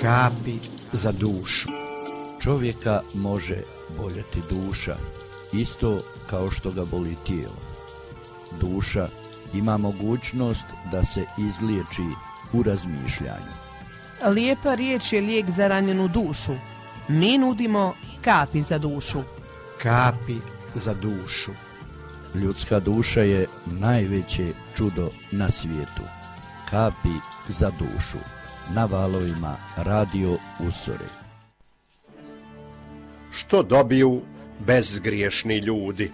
Kapi za dušu. Čovjeka može boljeti duša, isto kao što ga boli tijelo. Duša ima mogućnost da se izliječi u razmišljanju. Lijepa riječ je lijek za ranjenu dušu. Mi nudimo kapi za dušu. Kapi za dušu. Ljudska duša je najveće čudo na svijetu. Kapi za dušu. Na valovima Radio Usore. Što dobiju bezgriješni ljudi?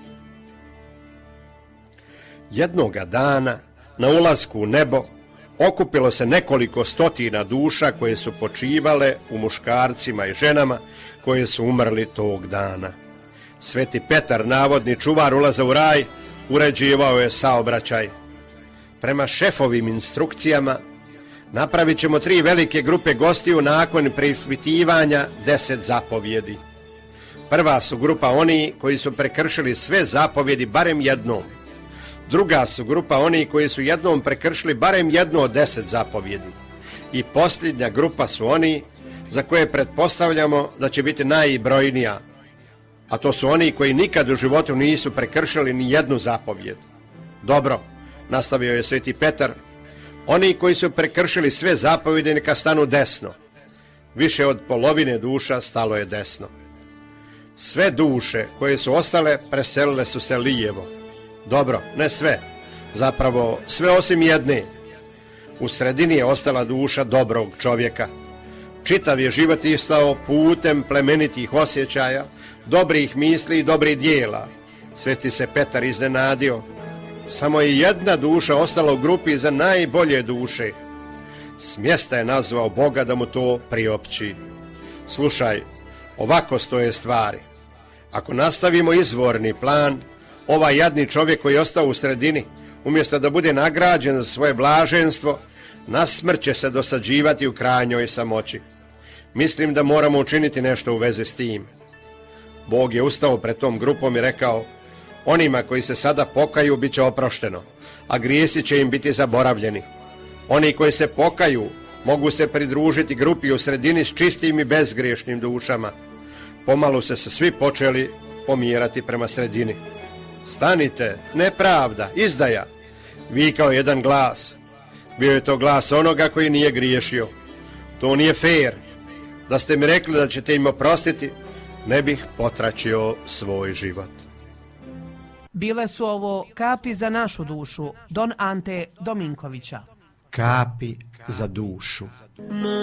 Jednoga dana, na ulasku u nebo, okupilo se nekoliko stotina duša koje su počivale u muškarcima i ženama koje su umrli tog dana. Sveti Petar, navodni čuvar ulaza u raj, uređivao je saobraćaj. Prema šefovim instrukcijama, napravit ćemo 3 velike grupe gostiju nakon preispitivanja 10 zapovjedi. Prva su grupa oni koji su prekršili sve zapovjedi barem jednom. Druga su grupa oni koji su jednom prekršili barem jednu od 10 zapovjedi. I posljednja grupa su oni za koje pretpostavljamo da će biti najbrojnija, a to su oni koji nikad u životu nisu prekršili ni jednu zapovjed. Dobro, nastavio je Sveti Petar, oni koji su prekršili sve zapovjede neka stanu desno. Više od polovine duša stalo je desno. Sve duše koje su ostale preselile su se lijevo. Dobro, ne sve, zapravo sve osim jedne. U sredini je ostala duša dobrog čovjeka. Čitav je život istao putem plemenitih osjećaja, dobrih misli i dobrih dijela. Sveti se Petar iznenadio. Samo je jedna duša ostala u grupi za najbolje duše. Smjesta je nazvao Boga da mu to priopći. Slušaj, ovako stoje stvari. Ako nastavimo izvorni plan, ovaj jadni čovjek koji je ostao u sredini, umjesto da bude nagrađen za svoje blaženstvo, na smrt će se dosađivati u krajnjoj samoći. Mislim da moramo učiniti nešto u vezi s tim. Bog je ustao pred tom grupom i rekao, onima koji se sada pokaju bit će oprošteno, a grijesi će im biti zaboravljeni. Oni koji se pokaju mogu se pridružiti grupi u sredini s čistim i bezgriješnim dušama. Pomalo se svi počeli pomjerati prema sredini. Stanite, nepravda, izdaja, vikao jedan glas. Bio je to glas onoga koji nije griješio. To nije fair. Da ste mi rekli da ćete im oprostiti, ne bih potračio svoj život. Bile su ovo kapi za našu dušu, Don Ante Dominkovića. Kapi za dušu.